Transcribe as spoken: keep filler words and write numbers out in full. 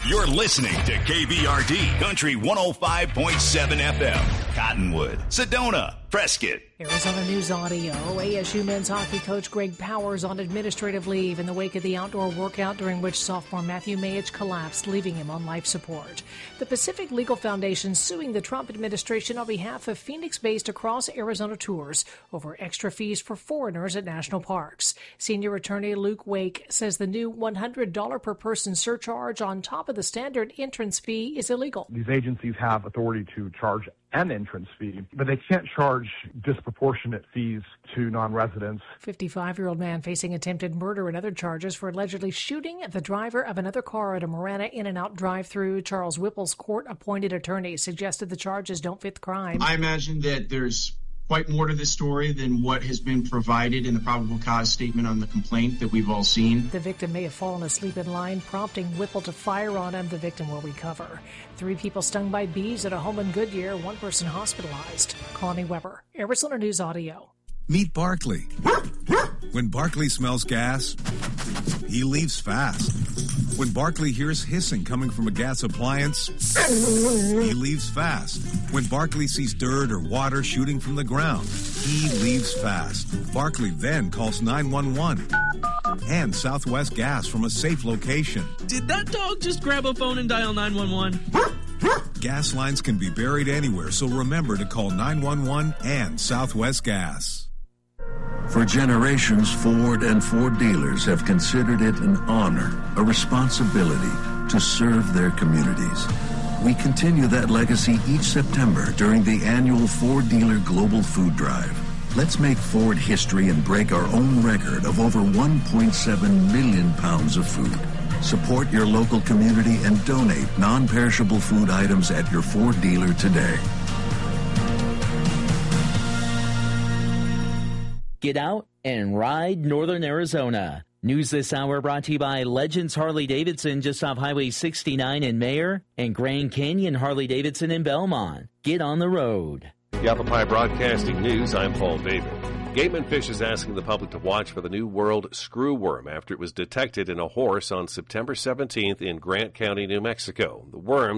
You're listening to K B R D Country one oh five point seven F M. Cottonwood, Sedona, Prescott. Arizona News Audio. A S U men's hockey coach Greg Powers on administrative leave in the wake of the outdoor workout during which sophomore Matthew Mayich collapsed, leaving him on life support. The Pacific Legal Foundation suing the Trump administration on behalf of Phoenix-based Across Arizona Tours over extra fees for foreigners at national parks. Senior attorney Luke Wake says the new one hundred dollars per person surcharge on top of the standard entrance fee is illegal. These agencies have authority to charge an entrance fee, but they can't charge disproportionate fees to non-residents. fifty-five-year-old man facing attempted murder and other charges for allegedly shooting at the driver of another car at a Marana In-N-Out drive-thru. Charles Whipple's court-appointed attorney suggested the charges don't fit the crime. I imagine that there's quite more to this story than what has been provided in the probable cause statement on the complaint that we've all seen. The victim may have fallen asleep in line, prompting Whipple to fire on him. The victim will recover. Three people stung by bees at a home in Goodyear, one person hospitalized. Connie Weber, Arizona News Audio. Meet Barkley. When Barkley smells gas, he leaves fast. When Barkley hears hissing coming from a gas appliance, he leaves fast. When Barkley sees dirt or water shooting from the ground, he leaves fast. Barkley then calls nine one one and Southwest Gas from a safe location. Did that dog just grab a phone and dial nine one one? Gas lines can be buried anywhere, so remember to call nine one one and Southwest Gas. For generations, Ford and Ford dealers have considered it an honor, a responsibility to serve their communities. We continue that legacy each September during the annual Ford Dealer Global Food Drive. Let's make Ford history and break our own record of over one point seven million pounds of food. Support your local community and donate non-perishable food items at your Ford dealer today. Get out and ride Northern Arizona. News this hour brought to you by Legends Harley-Davidson just off Highway sixty-nine in Mayer and Grand Canyon Harley-Davidson in Belmont. Get on the road. Yavapai Broadcasting News, I'm Paul David. Gateman Fish is asking the public to watch for the New World screwworm after it was detected in a horse on September seventeenth in Grant County, New Mexico. The worm